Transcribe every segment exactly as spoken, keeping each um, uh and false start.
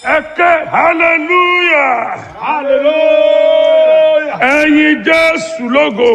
Eke hallelujah. Hallelujah. Ẹyin Jésù lógo.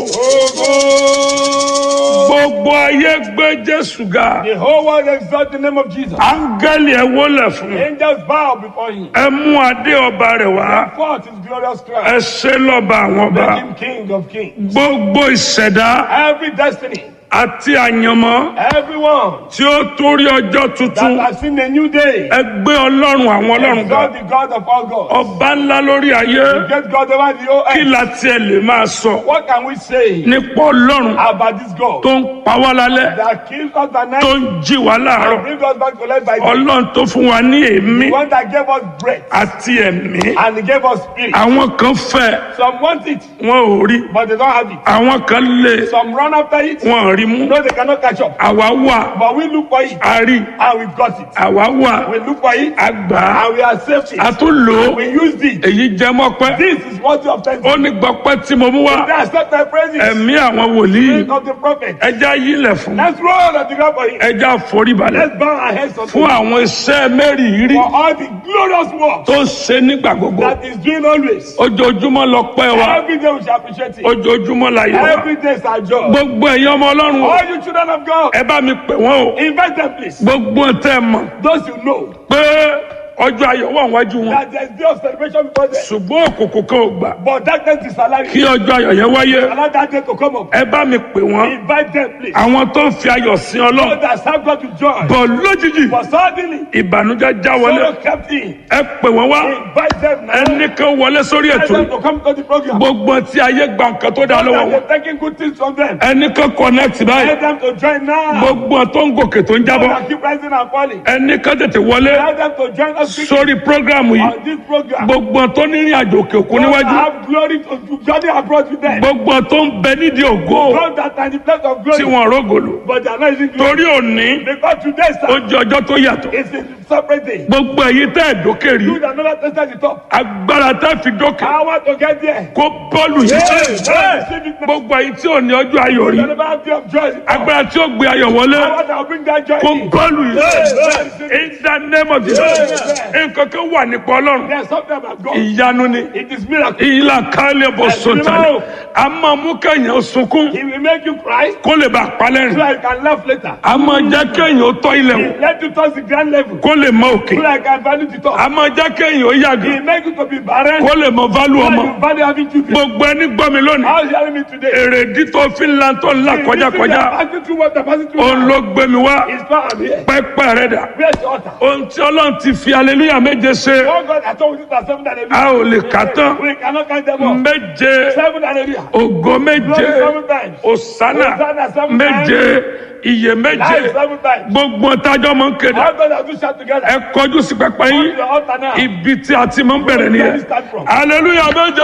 Gbogbo ayé gbé Jésù ga. The whole world exalt the name of Jesus. Áńgẹ́lì ẹ wólẹ̀ fún. Angels bow before him. Ẹ mú adé ọba rẹ̀ wá. Forth his glorious Ẹ crown. ṣe lọ́ba àwọn Make ọba. him king of kings. Gbogbo ìṣẹ̀dá Every destiny, àti àyànmọ́ everyone tí ó torí ọjọ́ tuntun. that has seen a new day, Ẹ gbé Ọlọ́run àwọn Ọlọ́run ga. exalt the God of all gods. Ọba ńlá lórí ayé. Get God over the whole Kí earth. la tiẹ̀ lè máa sọ What can we say nípa Ọlọ́run about this God tó ń pa wá lálẹ́, that kills us at night tó ń jí wá and láàárọ̀? brings us back to life by day? Ọlọ́run tó fún wa ní èémí The one that gave us breath àti ẹ̀mí. and he gave us spirit. Àwọn kan fẹ́, Some want it, wọn ò rí. but they don't have it. Àwọn kan lé, Some run after it, wọn ò rí mú. no, they cannot catch up. Àwa wà, But we look for it a rí. and we've got it. Àwa wà, We look for it a gbà á. and we accept A it. tún lò ó. We used it. Èyí jẹ́ mọ́pẹ́. This is worthy of Ó thanksgiving. ní gbọ́pẹ́ tí mo mú wá. They accept my praises. Ẹ̀mí àwọn wòlíì. Spirit of the prophet. Ẹja yílẹ̀ fún. Let's roll at the ground for him. Ẹja foríbalẹ̀. Let's bow our heads unto Fún him àwọn iṣẹ́ mẹ́rìírí for all the glorious work tó ń ṣe nígbà gbogbo. that is doing always. Ojoojúmọ́ lọ pẹ́ wa. Every day we shall appreciate it. Ojoojúmọ́ la yẹ wa. Every day is our job. Gbogbo ẹ̀yin ọmọ Ọlọ́run o. All you children of God, Ẹ bá mi pè wọ́n o. invite them please. Gbogbo tẹ́ ẹ mọ̀ Those you know pé ọjọ́ ayọ̀ wà wájú wọn. that there is day of celebration before them. Ṣùgbọ́n òkùnkùn kan ò gbà But darkness is allowing kí ọjọ́ ayọ̀ yẹn wáyé. allow that day to come up. Ẹ bá mi pè wọ́n. Invite them please. Àwọn tó ń fi ayọ̀ sin So Ọlọ́run. that serve God to joy. Bọ̀ lójijì But suddenly, ìbànújẹ́ já wọlé. sorrow kept in. Ẹ pè wọ́n wá. Invite them now. Ẹnì kan wọlé sórí Invite ètò them yìí. to come to the program. Gbogbo tí ayé gba nǹkan tó dá lọ́wọ́ That wọn. they're taking good things from them. Ẹnì kan connect báyìí. Let them to join now. Gbogbo tó ń gòkè tó ń So jábọ́. that keep rising and falling. Ẹnì kan tètè wọlé Let them to join us quickly sórí prógrámù yìí. on this program. Gbogbo tó ní ìrìn àjò òkè òkun God níwájú. have glory to, to journey abroad with them. Gbogbo tó ń bẹ nídìí ògo God that are in the place of tí glory. wọn rógòlò. But they are not using glory. Torí òní Because today, ó sir, jẹ́ ọjọ́ tó yàtọ̀. it's a separate day. Gbogbo èyí tẹ́ ẹ̀ dókè rí. You that never tested the top. Agbára tẹ́ fi dókè I want to get there. kó bọ́ọ̀lù yìí. Hey, receive it now. Gbogbo èyí tí ò ní ọjọ́ ayọ̀ rí. You never have day of joy. Agbára tí ó gbé ayọ̀ wọlé I want to bring that joy kó in. bọ́ọ̀lù yìí. Hey, In the name of Jesus. Nǹkan kan wà nípa Ọlọ́run. there's something about God. Ìyanu ni. It is miracle. Ìlà kálẹ̀ bọ̀ sọ̀tàlẹ̀. A máa mú kẹ́yìn sunkún He will make you cry kó lè bá so palẹ́rìn. that you can laugh later. A máa jẹ́ kẹ́yìn ó tọ́ ilẹ̀ wò Let you touch the grand level kó lè mọ òkè. so that you can value the top. A máa jẹ́ kẹ́yìn ó yàgò He make you to be barren kó lè mọ válù so that ọmọ. you value having children. Gbogbo ẹni gbọ́ mi lónìí. How is hearing me today? Èrèdí tó fi ń la tó ń la kọjákọjá. Passing through what they're passing through Òun now. ló gbé mi wá. It's far I'm here. Pẹ́pẹ́ rẹ̀ dà. Where's the altar? Ohun tí Ọlọ́run ti fi aleluya méje ṣe. Oh God, I told you that seven hallelujah. A ò lè kà tán. We cannot count them all. Méje. Seven hallelujah. Ògo méje. Glory seven times. Òsánà Hosanna seven méje. Ìyè méje. Life seven times. Gbogbo tájọ́ mọ̀ ń kéde. How God has do shout together. Ẹ kọjú sí pẹpẹ Come to yín. the altar now. Ibi tí a ti máa ń bẹ̀rẹ̀ Where do nìyẹn. we start from? Aleluya méje.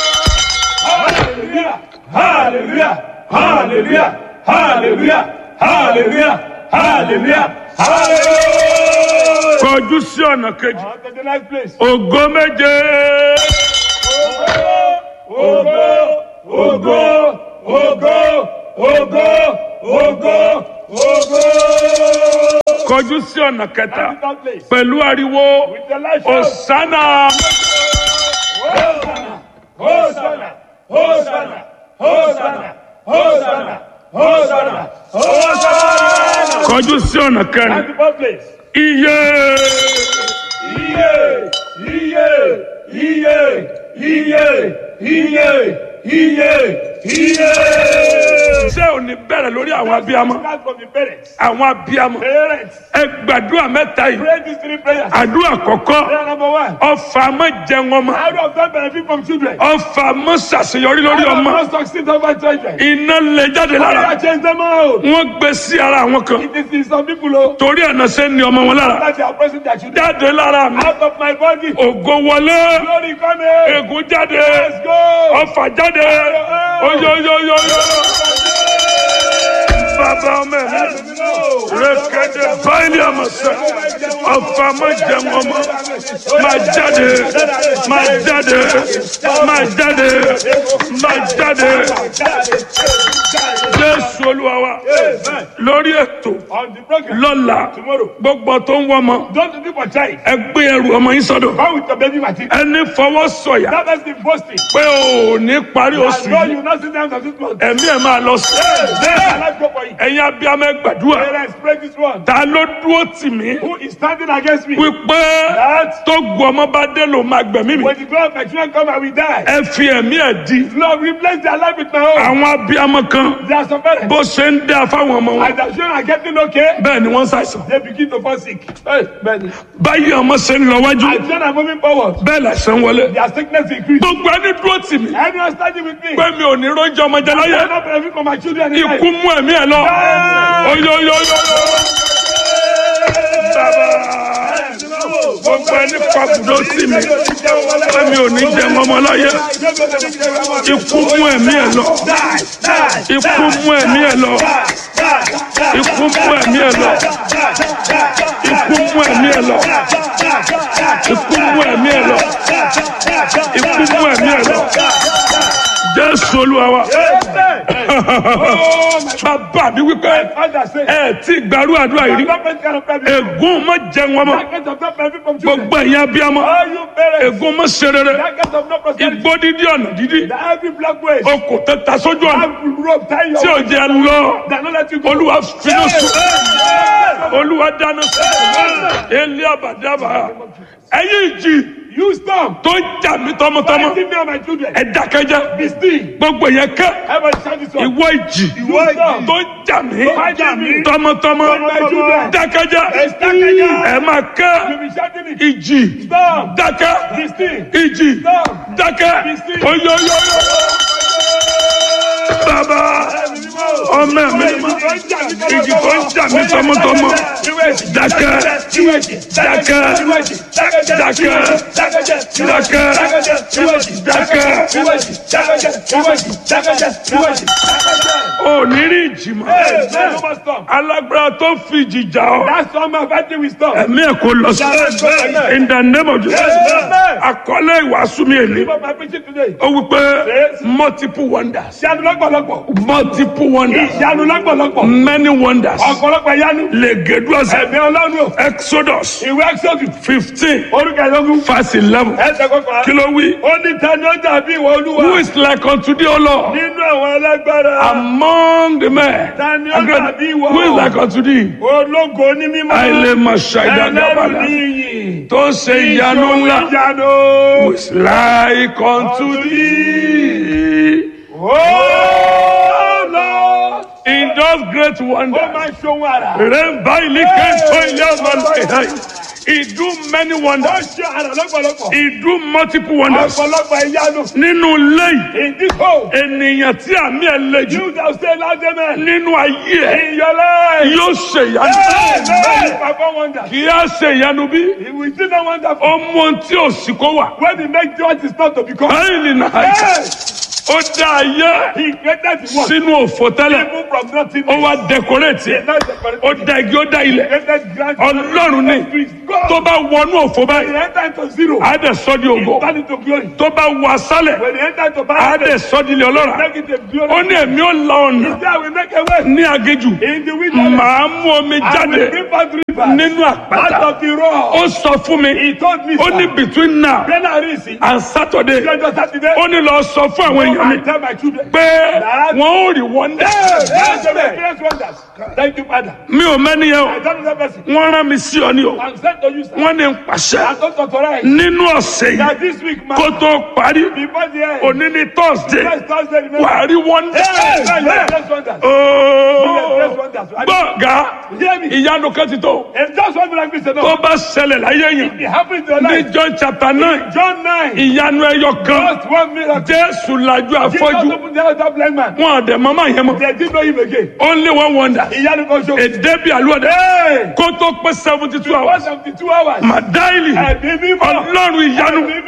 Hallelujah. Hallelujah. Hallelujah. Hallelujah. Hallelujah. Hallelujah. Hallelujah. Kọjú sí ọ̀nà kejì. On to the next place. Ògo méje. Ogo, ogo, ogo, ogo, ogo, ogo. Kọjú sí ọ̀nà kẹta. On to that place. Pẹ̀lú ariwo. With the light show. Òsánà. Hosanna, Hosanna, Hosanna, Hosanna, Hosanna, Hosanna, Hosanna. Kọjú sí ọ̀nà kẹrin. On to that place. Iye. Iye, iye, iye, iye, iye, iye, iye. Ṣé ò ní bẹ̀rẹ̀ lórí àwọn abiyamọ? Start from the parents. Àwọn abiyamọ. Parents, Ẹ gbàdúrà mẹ́ta yìí. pray these three prayers. Àdúrà àkọ́kọ́. Prayer number one. Ọfà mọ́ jẹun ọmọ. How do of them benefit from children? Ọfà mọ́ ṣàṣeyọrí lórí How do ọmọ. not succeed over children? Iná lè jáde How lára. do I change them out? Wọ́n gbé sí ara àwọn kan. It is in some people oh, Torí ẹ̀nà ṣe ń ní ọmọ wọn lára. that they are pressing their children Jáde lára mi. out of my body. Ògo wọlé. Glory come here. Ègún jáde. Let's go. Ọfà jáde. Oyoyoyoyo. Bàbá ọmọ mi. rẹ̀kẹ̀dẹ̀ báyìí àmọ̀sẹ̀ ọ̀fà má jẹun ọmọ máa jáde máa jáde máa jáde máa jáde Jésù Olúwa wa lórí ètò On the program. lọ́la Tomorrow. gbogbo tó ń wọ́mọ Don't do for child. ẹ gbé ẹrù ọmọ yín sọ́dọ̀ Come with your baby material. ẹni fọwọ́ sọ̀yà That is the boasting. pé ò ní parí I oṣù know yìí you will not sit down and this month. ẹ̀mí ẹ̀ máa lọ sí Then let's go for it. ẹ̀yin abiyamọ ẹ gbàdúrà Parents, pray this one. ta ló dúró tì mí Who is standing against me? wípé That tó gu ọmọ bá dé ló máa gbẹ̀mí mi when the God of my children come, I will die. ẹ fi ẹ̀mí ẹ̀ di Lord, replace their life with my own. àwọn abiyamọ kan There are some parents. bó ṣe ń dá fáwọn ọmọ wọn As the children are getting okay, bẹ́ẹ̀ ni wọ́n ń ṣàìsàn they begin to fall sick. Hey, Benny. báyìí ọmọ ṣe ń lọ wájú As children are moving forward, bẹ́ẹ̀ làṣẹ ń wọlé their sickness increase. gbogbo ẹni dúró tì mí Anyone standing with me, pé mi ò ní róúnjẹ ọmọ jẹ I láyé will not benefit from my children. in life. ikú mú ẹ̀mí ẹ̀ lọ oyoyoyoyo bàbá gbogbo ẹni pàbùdó sí mi pé mi ò ní jẹun ọmọ láyé ikú mú ẹ̀mí ẹ̀ lọ ikú mú ẹ̀mí ẹ̀ lọ ikú mú ẹ̀mí ẹ̀ lọ ikú mú ẹ̀mí ẹ̀ lọ ikú mú ẹ̀mí ẹ̀ lọ ikú mú ẹ̀mí ẹ̀ lọ Jésù Olúwa wa bàbá mi wípé Father say, ẹ tí gbàrú àdúrà yìí rí not benefit from benefit. ègún má jẹun ọmọ That kind of not benefit from children. gbogbo ẹ̀yin abiyamọ All you parents, ègún má ṣe rere that kind of no prosperity. igbó dídí ọ̀nà dídí That every black way, okùn tẹta sójú ọ̀nà every rope tie tí ò your jẹ́ lọ that not let you go. Olúwa finú sùn Olúwa dáná sùn ilé àbàdàbà ẹ̀yin ìjì You stop. tó ń jà mí tọmọtọmọ Fighting me and my children. ẹ dákẹ́jẹ́ Be still. gbogbo yẹn kẹ́ Everybody shout this one. ìwọ ìjì Ìwọ ìjì. tó ń jà mí Fighting me. tọmọtọmọ Tọmọtọmọ. dákẹ́jẹ́ Be still. ẹ máa You kẹ́ be shouting it. ìjì Stop. dákẹ́ Be still. ìjì Stop. dákẹ́ Be still. oyoyoyo bàbá ọmọ mi ìjì tó ń jà mí tọmọtọmọ dákẹ́ dákẹ́ dákẹ́ dákẹ́ dákẹ́ ò ní rí ìjì mọ́ alágbára tó fi ìjì jà ọ́ That's all my fighting with stop. ẹ̀mí ẹ̀ kò lọ sí in the name of Jesus àkọlé ìwàásù mi èlé People are preaching today. ó wí pé multiple wonders Ìyanu lọ́pọ̀lọpọ̀. multiple wonders Ìyanu lọ́pọ̀lọpọ̀. many wonders Ọ̀pọ̀lọpọ̀ ìyanu. lè gèdú ọ̀sẹ̀ Ẹ̀mí Ọlọ́run o. Exodus Ìwé Exodus. fifteen Orúkọ ìlọ́gùn. verse eleven Ẹsẹ̀ kọkànlá. kí ló wí. Ó ní tani ó dàbí ìwọ Olúwa. Who is like unto thee, O Lord, Nínú àwọn alágbára. among the men? Tani ó dàbí ìwọ. Who is like unto thee? Ológo ní mímọ́. Àìlè máa Ẹlẹ́rù ní ṣàìdàgbàbàlà iyì. tó ń ṣe ìyanu ńlá. Ìyanu. Who is like unto thee? Oh Lord. In those great Ó wonders. máa ń ṣohun àrà. Remember, he came to ilé ọmọ láìláì. He do many Ó wonders. ṣe àrà lọ́pọ̀lọpọ̀. He do multiple wonders. Ọ̀pọ̀lọpọ̀ ìyanu. Nínú ilé yìí, In this hole. ènìyàn tí àmì ẹ̀ le jù You that stay loud amen. nínú ayé ẹ̀ In your life. yóò ṣe ìyanu. Hey, you perform wonders. Kì í á ṣe ìyanu bí? He will still not wonderful. Ó mú ohun tí ò sí kó wà. When he makes what is not to become. Báyìí nìyà Hey, ó dá ayé he created the world. sínú òfò tẹ́lẹ̀. People from nothing. Ó wá dẹkọrẹ́tì ẹ̀. Not the Ó dá igi ó dá ilẹ̀. created grand. Ọlọ́run ní tó bá wọnú òfò When báyìí. he enter into zero. Á dẹ̀ sọ́ di ògo. Turn into glory. Tó bá wọ asálẹ̀. When he enter into Á barrenness. dẹ̀ sọ́ di ilé ọlọ́ràá. Make it a glory. Ó ní èmi ó la ọ̀nà There we make a way. ní aginjù. In the wilderness. Màá mú omi I will jáde bring forth rivers. nínú Out àpáta. of the rock. Ó sọ fún mi. He told me. Ó ní sir, between now when I reach it, and Saturday. Lọ́jọ́ Saturday. Ó ní lọ sọ fún àwọn èèyàn mi I tell my children. pé wọ́n ò rí wọ́ndà. Yes, they will experience wonders. Thank you, Father. Mi ò mẹ́ni yẹn I o. don't know that person. Wọ́n rán mi sí ọ ní o. I'm sent to you, sir. Wọ́n ní n pàṣẹ. I'm not authorized. Nínú ọ̀sẹ̀ yìí That this week, man. kó tó parí. Before the end. Òní ní Thursday. Next Thursday, remember. Wà á rí wọ́ndà. Yes, yes, wonders. Ooo. Gbọ̀ngà Hear me. ìyanu kan ti tó. It's just one miracle, sir. Tó No. bá ṣẹlẹ̀ láyé yẹn. It happened to your Ní life. John chapter nine. John nine. Ìyanu ẹyọ kan. Just one miracle. Jésù lajú Jesus afọ́jú. opened the eyes of that blind man. Wọ́n àdẹ̀ mọ́mọ́ yẹn mọ́. They didn't know him again. Only one wonder. Ìyanu kan ṣoṣo. Èdè bí àlùwẹ̀dẹ̀. Hey! Kó tó pé seventy two One hours. seventy two hours. Màdáìlì. Ẹ̀mí mímọ́. Ọlọ́run ìyanu. Ẹ̀mí mímọ́.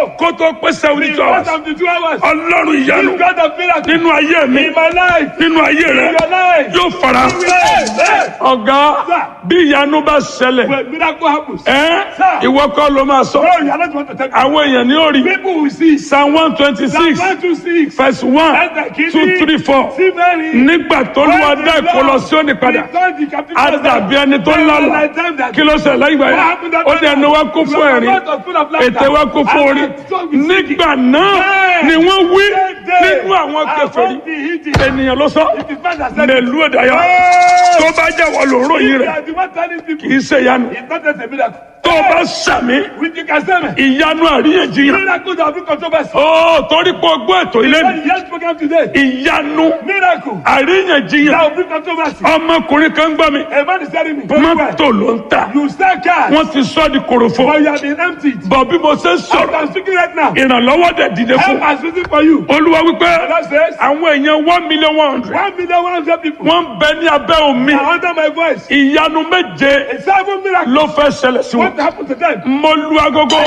kó tó pé seventy two hours. seventy-two hours. ọlọ́run ìyanu This God of miracle. nínú ayé mi In my life. nínú ayé rẹ In your life. yóò fara. Hey, ọ̀gá bí ìyanu bá ṣẹlẹ̀ when miracle happens. ẹ́ Sir. ìwọ kọ́ ló máa sọ. No, you are not going to tell me. àwọn èèyàn ní orí People will see. psalm one twenty six Psalm one two six. verse one two three four See Mary. nígbà tó lù wá dá ìkó lọ sí òní padà á dàbí ẹni tó lálà kí ló ṣẹlẹ̀ lẹ́yìn ìgbà yẹn ó ní ẹnu wa kún fún ẹ̀rín ètè wa kún fún orí nígbà náà ni wọ́n wí nínú àwọn kèfèrí ènìyàn ló sọ nílùú ìdáyà tó bá jẹ́ wọ́n ló ròyìn rẹ̀ kì í ṣe ìyanu tó bá sàmì ìyanu àríyànjiyàn ó torí pé o gbọ́ ètò ilé mi ìyanu àríyànjiyàn ọmọkùnrin kan gbọ́ mi mọ́tò ló ń ta wọ́n ti sọ di korofo bọ̀ bí mo ṣe ń sọ̀rọ̀ ìrànlọ́wọ́ dẹ̀ dìde fún olúwa wípé àwọn èèyàn one million one hundred wọ́n ń bẹ ní abẹ́ omi ìyanu méje ló fẹ́ ṣẹlẹ̀ sí wọn mo lu agogo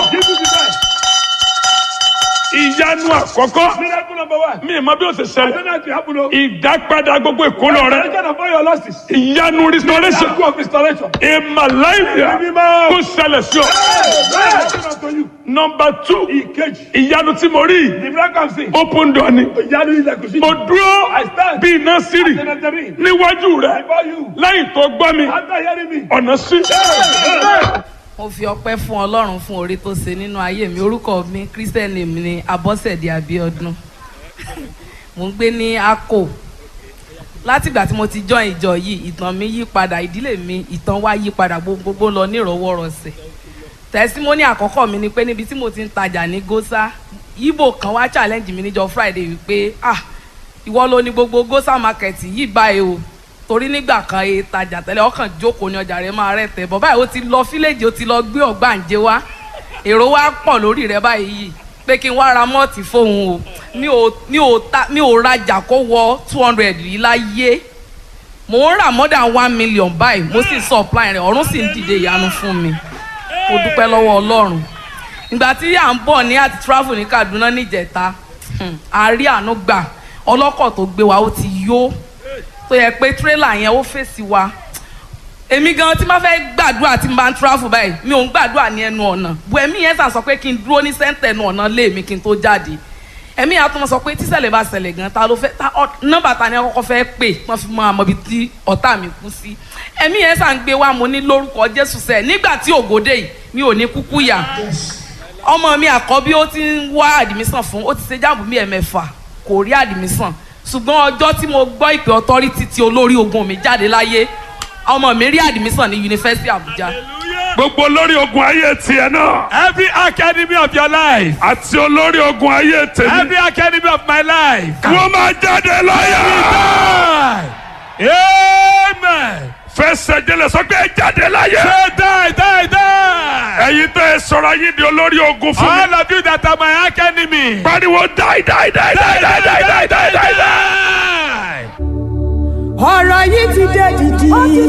ìyanu àkọ́kọ́ mi ì mọ bí o ṣe ṣẹlẹ̀ ìdápadà gbogbo ìkólọ rẹ ìyanu restoration ìmàláìyà kó ṣẹlẹ̀ sí ọ. Number two ìyanu tí mo rí open door ni mo dúró bí iná sírì níwájú rẹ lẹ́yìn tó gbọ́ mi ọ̀nà sí. mo fi ọpẹ́ fún Ọlọ́run fún oore tó ṣe nínú ayé mi. Orúkọ mi Christian name ni Abọ́sẹ̀dé Abíọ́dún. Mo ń gbé ní Akko. Látìgbà tí mo ti join ìjọ yìí ìtàn mi yí padà, ìdílé mi ìtàn wa yí padà, gbogbo lọ ní ìrọwọ́rọsẹ̀. Testimony àkọ́kọ́ mi ni pé níbi tí mo ti ń tajà ní Gósà, Ìgbò kan wá challenge mi níjọ́ Friday wípé ah ìwọ ló ní gbogbo Gósà market yìí báyìí o, torí nígbà kan e tajà tẹ́lẹ̀ ọkàn jókòó ní ọjà rẹ̀ máa rẹ̀ tẹ̀ bọ́ báyìí ó ti lọ fíléèjì ó ti lọ gbé ọ̀gbàǹjẹ wá, èrò wa pọ̀ lórí rẹ̀ báyìí yìí pé kí n wá ra mọ́ọ̀tì fóun o, mi ò mi ò ta mi ò rajà kó wọ two hundred yìí láyé, mò ń rà more than one million báyìí mo sì supply rẹ̀, ọ̀run sì ń dìde ìyanu fún mi. Mo dúpẹ́ lọ́wọ́ Ọlọ́run. Ìgbà tí à ń bọ̀ ní àti travel ní Kaduna níjẹta, a rí àánú gbà, ọlọ́kọ̀ tó gbé wa ó ti yó, tó yẹ pé tírélà yẹn ó fèsì wa. Èmi gan tí máa fẹ́ gbàdúrà tí mo bá ń travel báyìí, mi ò ń gbàdúrà ní ẹnu ọ̀nà. Bu ẹ̀mí yẹn sàn sọ pé kí n dúró ní sẹ́ńtẹ̀ ẹnu ọ̀nà lé mi kí n tó jáde. Ẹ̀mí yẹn á tún sọ pé tíṣẹ̀lẹ̀ bá ṣẹlẹ̀ gan, ta ló fẹ́ ta nọ́mbà ta ni ẹ kọ́kọ́ fẹ́ pè, wọ́n fi mọ àmọ́ ibi tí ọ̀tá mi kú sí. Ẹ̀mí yẹn sàn gbé wa mo ní lórúkọ Jésù sẹ́ẹ̀ nígbà tí ògòdè yìí mi ò ní kúkú yà. Ọmọ mi àkọ́bí ó ti ń wá àdìmísàn fún, ó ti ṣe jáàmù mi ẹ̀mẹ́fà kò rí àdìmísàn. Ṣùgbọ́n ọjọ́ tí mo gbọ́ ìpè authority tí olórí ogun mi jáde láyé, ọmọ mi rí àdìmísàn ní yunifásitì Àbújá. Gbogbo olórí ogun ayé tiẹ̀ náà. Every academy of your life. Àti olórí ogun ayé tèmi. Every academy of my life. Wọ́n máa jáde láyà. Amen. Fẹsẹ̀ jẹlẹ̀ sọ pé jáde láyà. Say die, die, die. Ẹ̀yin tẹ́ ẹ sọ̀rọ̀ ayé di olórí ogun fún mi. All of you that are my academy. Pariwo die die die die die die die die die die. ọ̀rọ̀ yìí ti dé dìdì.